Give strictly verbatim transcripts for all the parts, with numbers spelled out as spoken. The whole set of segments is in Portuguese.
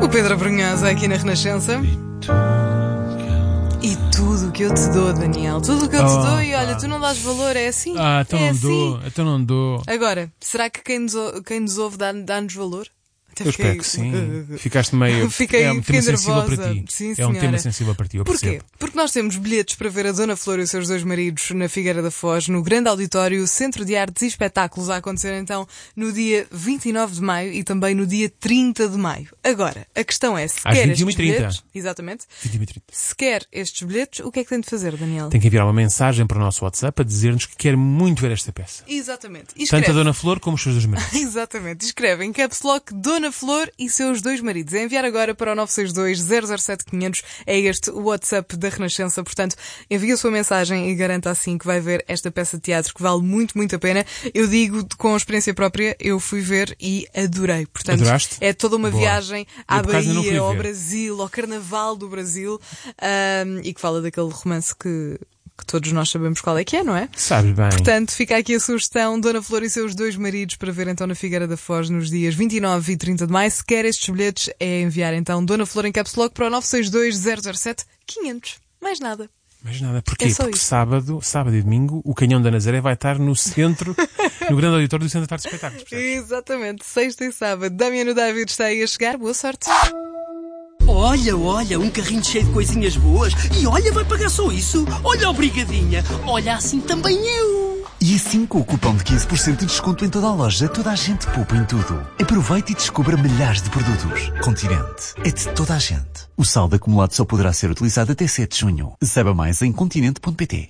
O Pedro Brunhosa aqui na Renascença. E tudo que eu te dou, Daniel. Tudo que eu te Oh, dou e olha, pá. tu não dás valor, é assim? Ah, então é não assim. dou, então não dou. Agora, será que quem nos, ou- quem nos ouve dá- dá-nos valor? Até Eu espero que sim. Ficaste meio. Fiquei, é um fiquei tema sensível nervosa. para ti. Sim, é um tema senhora. sensível para ti, eu Porquê? percebo. Porque nós temos bilhetes para ver a Dona Flor e os seus dois maridos na Figueira da Foz, no grande auditório Centro de Artes e Espetáculos, a acontecer então no dia vinte e nove de maio e também no dia trinta de maio. Agora, a questão é, se Às quer vinte e uma e estes trinta. bilhetes... Exatamente. vinte e trinta. Se quer estes bilhetes, o que é que tem de fazer, Daniel? Tem que enviar uma mensagem para o nosso WhatsApp a dizer-nos que quer muito ver esta peça. Exatamente. E Tanto escreve... a Dona Flor como os seus dois maridos. Exatamente. Escreve em caps lock Dona Flor e seus dois maridos. É enviar agora para o nove seis dois, zero zero sete, quinhentos. É este o WhatsApp da Renascença. Portanto, envie a sua mensagem e garanta assim que vai ver esta peça de teatro que vale muito, muito a pena. Eu digo com experiência própria, eu fui ver e adorei. Portanto, Adoraste? é toda uma Boa. viagem à Eu, por acaso, não fui Bahia, ao ver. Brasil, ao Carnaval do Brasil, ahm, e que fala daquele romance que, que todos nós sabemos qual é que é, não é? Sabes bem. Portanto, fica aqui a sugestão, Dona Flor e seus dois maridos, para ver então na Figueira da Foz nos dias vinte e nove e trinta de maio. Se quer estes bilhetes, é enviar então Dona Flor em caps lock para o nove seis dois, zero zero sete, quinhentos. Mais nada. Mas nada, porquê? É só Porque isso. sábado, sábado e domingo, o Canhão da Nazaré vai estar no centro, no grande auditório do Centro de Artes e Espetáculos. percebes? Exatamente, sexta e sábado. Damiano David está aí a chegar. Boa sorte. Olha, olha, um carrinho cheio de coisinhas boas. E olha, vai pagar só isso. Olha, obrigadinha. Olha, assim também eu. E assim, com o cupom de quinze por cento de desconto em toda a loja, toda a gente poupa em tudo. Aproveite e descubra milhares de produtos. Continente. É de toda a gente. O saldo acumulado só poderá ser utilizado até sete de junho. Saiba mais em continente ponto pt.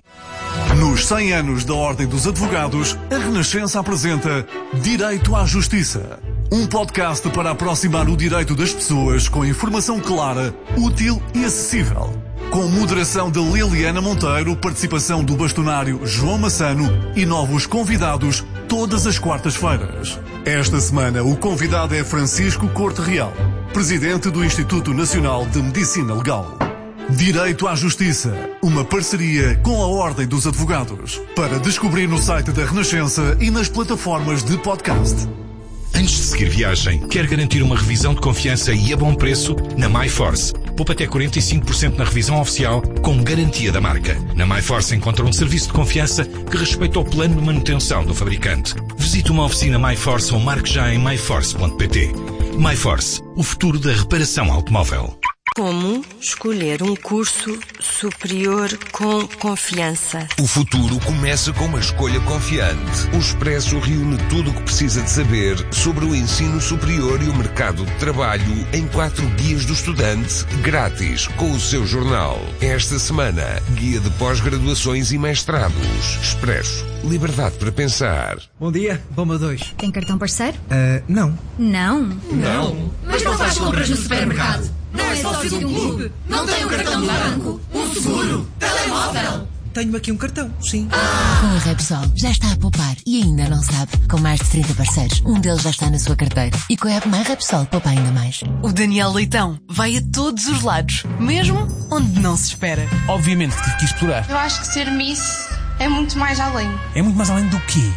Nos cem anos da Ordem dos Advogados, a Renascença apresenta Direito à Justiça. Um podcast para aproximar o direito das pessoas com informação clara, útil e acessível. Com moderação de Liliana Monteiro, participação do bastonário João Massano e novos convidados todas as quartas-feiras. Esta semana o convidado é Francisco Corte Real, presidente do Instituto Nacional de Medicina Legal. Direito à Justiça, uma parceria com a Ordem dos Advogados. Para descobrir no site da Renascença e nas plataformas de podcast. Antes de seguir viagem, quer garantir uma revisão de confiança e a bom preço? Na MyForce. Poupa até quarenta e cinco por cento na revisão oficial, com garantia da marca. Na MyForce encontra um serviço de confiança que respeita o plano de manutenção do fabricante. Visite uma oficina MyForce ou marque já em my force ponto pt. MyForce, o futuro da reparação automóvel. Como escolher um curso superior com confiança? O futuro começa com uma escolha confiante. O Expresso reúne tudo o que precisa de saber sobre o ensino superior e o mercado de trabalho em quatro guias do estudante, grátis, com o seu jornal. Esta semana, guia de pós-graduações e mestrados. Expresso. Liberdade para pensar. Bom dia, bomba dois. Tem cartão parceiro? Uh, não. Não. Não. Mas não faz compras no supermercado. Não é sócio de um clube. Não tem um cartão do banco. Um seguro. Telemóvel. Tenho aqui um cartão, sim. Com a Repsol já está a poupar e ainda não sabe. Com mais de trinta parceiros, um deles já está na sua carteira. E com a app My Repsol poupa ainda mais. O Daniel Leitão vai a todos os lados, mesmo onde não se espera. Obviamente que tive que explorar. Eu acho que ser Miss é muito mais além. É muito mais além do quê?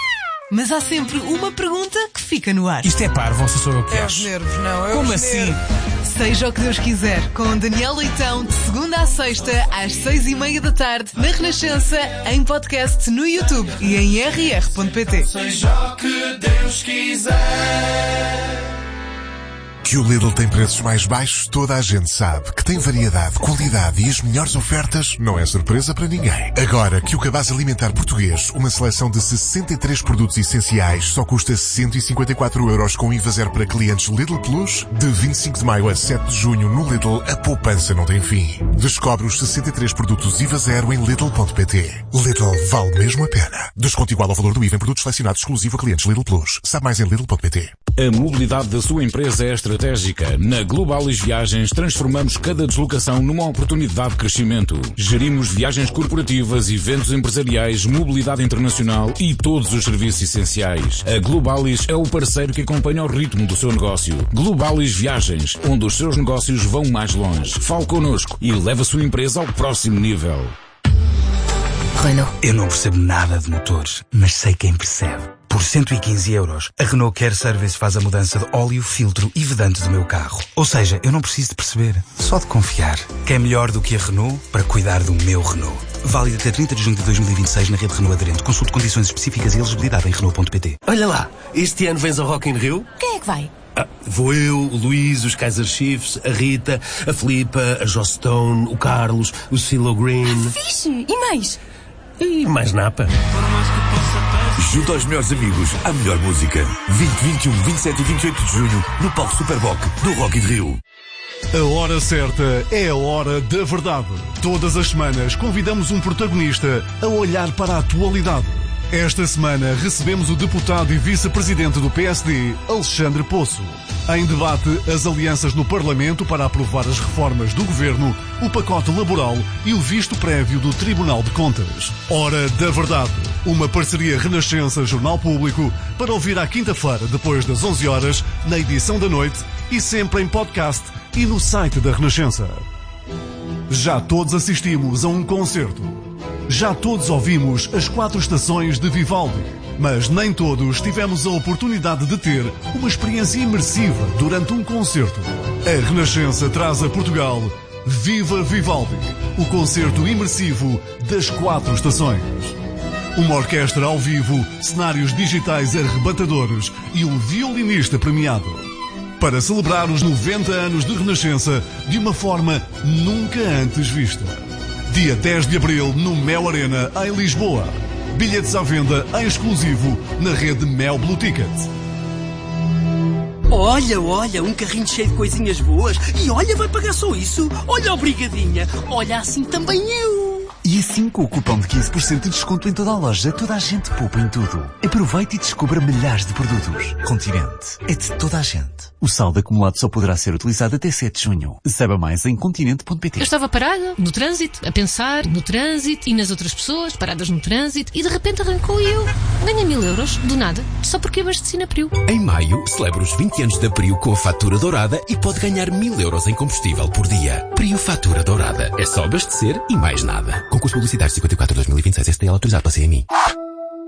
Mas há sempre uma pergunta que fica no ar. Isto é parvo, ou sou eu que É os acho? nervos, não? É Como os assim? nervos. Seja o que Deus quiser, com Daniel Leitão, de segunda à sexta, às seis e meia da tarde, na Renascença, em podcast no YouTube e em r r ponto p t. Seja o que Deus quiser. Que o Lidl tem preços mais baixos, toda a gente sabe. Que tem variedade, qualidade e as melhores ofertas, não é surpresa para ninguém. Agora que o cabaz alimentar português, uma seleção de sessenta e três produtos essenciais, só custa cento e cinquenta e quatro euros com I V A zero para clientes Lidl Plus, de vinte e cinco de maio a sete de junho no Lidl, a poupança não tem fim. Descobre os sessenta e três produtos I V A zero em lidl ponto p t. Lidl vale mesmo a pena. Desconto igual ao valor do I V A em produtos selecionados exclusivo a clientes Lidl Plus. Sabe mais em lidl ponto p t. A mobilidade da sua empresa é estratégica. Na Globalis Viagens transformamos cada deslocação numa oportunidade de crescimento. Gerimos viagens corporativas, eventos empresariais, mobilidade internacional e todos os serviços essenciais. A Globalis é o parceiro que acompanha o ritmo do seu negócio. Globalis Viagens, onde os seus negócios vão mais longe. Fale connosco e leve a sua empresa ao próximo nível. Renault. Eu não percebo nada de motores, mas sei quem percebe. Por cento e quinze euros, a Renault Care Service faz a mudança de óleo, filtro e vedante do meu carro. Ou seja, eu não preciso de perceber, só de confiar. Que é melhor do que a Renault para cuidar do meu Renault. Válido até trinta de junho de dois mil e vinte e seis na rede Renault aderente. Consulte condições específicas e elegibilidade em Renault ponto pt. Olha lá, este ano vens ao Rock in Rio? Quem é que vai? Ah, vou eu, o Luís, os Kaiser Chiefs, a Rita, a Filipa, a Joss Stone, o Carlos, o CeeLo Green... Ah, fixe! E mais? E mais napa. Junto aos melhores amigos, à melhor música. vinte, vinte e um, vinte e sete e vinte e oito de junho, no palco Superboc do Rock in Rio. A hora certa é a hora da verdade. Todas as semanas convidamos um protagonista a olhar para a atualidade. Esta semana recebemos o deputado e vice-presidente do P S D, Alexandre Poço. Em debate, as alianças no Parlamento para aprovar as reformas do Governo, o pacote laboral e o visto prévio do Tribunal de Contas. Hora da Verdade. Uma parceria Renascença-Jornal Público para ouvir à quinta-feira, depois das onze horas, na edição da noite e sempre em podcast e no site da Renascença. Já todos assistimos a um concerto. Já todos ouvimos as quatro estações de Vivaldi, mas nem todos tivemos a oportunidade de ter uma experiência imersiva durante um concerto. A Renascença traz a Portugal Viva Vivaldi, o concerto imersivo das quatro estações. Uma orquestra ao vivo, cenários digitais arrebatadores e um violinista premiado. Para celebrar os noventa anos de Renascença de uma forma nunca antes vista. Dia dez de abril no Mel Arena, em Lisboa. Bilhetes à venda em exclusivo na rede Mel Blue Ticket. Olha, olha, um carrinho cheio de coisinhas boas. E olha, vai pagar só isso. Olha a brigadinha. Olha, assim também eu. E assim, com o cupom de quinze por cento de desconto em toda a loja, toda a gente poupa em tudo. Aproveite e descubra milhares de produtos. Continente. É de toda a gente. O saldo acumulado só poderá ser utilizado até sete de junho. Saiba mais em continente ponto pt. Eu estava parada, no trânsito, a pensar no trânsito e nas outras pessoas paradas no trânsito e de repente arrancou e eu ganhei mil euros, do nada, só porque abasteci na Priu. Em maio, celebra os vinte anos da Priu com a fatura dourada e pode ganhar mil euros em combustível por dia. Priu Fatura Dourada. É só abastecer e mais nada. Concurso publicitário cinquenta e quatro dois mil e vinte e seis S T L autorizado para C M I.